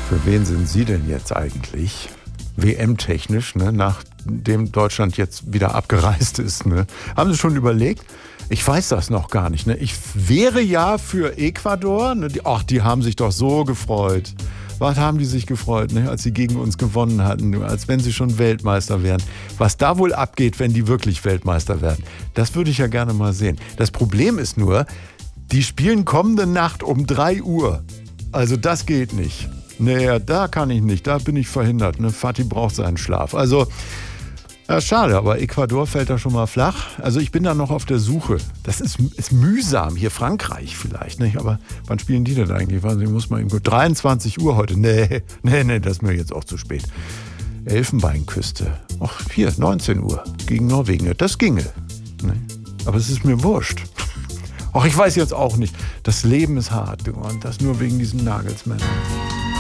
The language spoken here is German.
Für wen sind Sie denn jetzt eigentlich? WM-technisch, ne? Nachdem Deutschland jetzt wieder abgereist ist. Ne? Haben Sie schon überlegt? Ich weiß das noch gar nicht. Ne? Ich wäre ja für Ecuador. Ne? Die haben sich doch so gefreut. Was haben die sich gefreut, ne? Als sie gegen uns gewonnen hatten, als wenn sie schon Weltmeister wären. Was da wohl abgeht, wenn die wirklich Weltmeister werden, das würde ich ja gerne mal sehen. Das Problem ist nur, die spielen kommende Nacht um 3 Uhr. Also das geht nicht. Nee, da kann ich nicht, da bin ich verhindert. Ne? Fatih braucht seinen Schlaf. Also, ja, schade, aber Ecuador fällt da schon mal flach. Also ich bin da noch auf der Suche. Das ist mühsam, hier Frankreich vielleicht. Nicht? Aber wann spielen die denn eigentlich? Ich muss mal eben gut. 23 Uhr heute. Nee, das ist mir jetzt auch zu spät. Elfenbeinküste. Ach, hier, 19 Uhr gegen Norwegen. Das ginge. Nee. Aber es ist mir wurscht. Ach, ich weiß jetzt auch nicht. Das Leben ist hart. Und das nur wegen diesen Nagelsmännern.